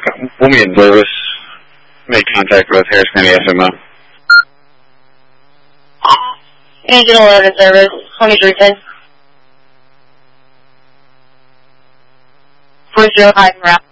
Women service. Make contact with Harris County SMO. Engine 11 service, 2310. 40 high route.